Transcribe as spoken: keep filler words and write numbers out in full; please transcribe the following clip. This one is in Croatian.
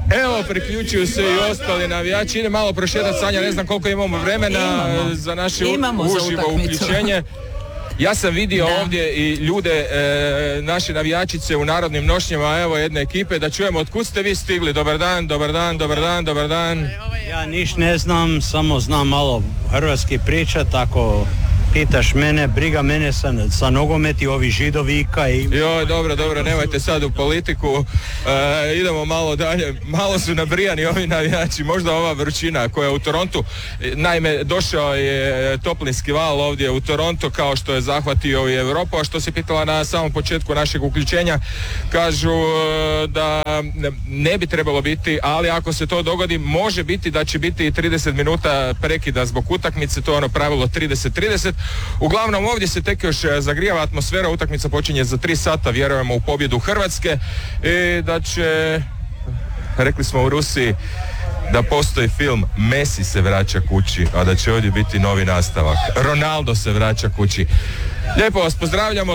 Evo, priključuju se i ostali navijači. Ide malo prošetati, Sanja, ne znam koliko imamo vremena imamo. za naše Imamo uživo za uključenje. Ja sam vidio da. ovdje i ljude, e, naše navijačice u narodnim nošnjama, evo jedne ekipe, da čujemo od kud ste vi stigli. Dobar dan, dobar dan, dobar dan, dobar dan. Ja niš ne znam, samo znam malo hrvatski priča, tako pitaš mene, briga mene sa, sa nogometi, ovi židovika i... Joj, dobro, dobro, nemojte sad u politiku, e, idemo malo dalje, malo su nabrijani ovi navijači, možda ova vrućina koja je u Torontu, naime, došao je toplinski val ovdje u Toronto, kao što je zahvatio i Europu, a što se pitala na samom početku našeg uključenja, kažu e, da ne bi trebalo biti, ali ako se to dogodi, može biti da će biti i trideset minuta prekida zbog utakmice, to je ono pravilo trideset trideset. Uglavnom ovdje se tek još zagrijava atmosfera, utakmica počinje za tri sata, vjerujemo u pobjedu Hrvatske i da će, rekli smo u Rusiji, da postoji film Messi se vraća kući, a da će ovdje biti novi nastavak. Ronaldo se vraća kući. Lijepo vas pozdravljamo,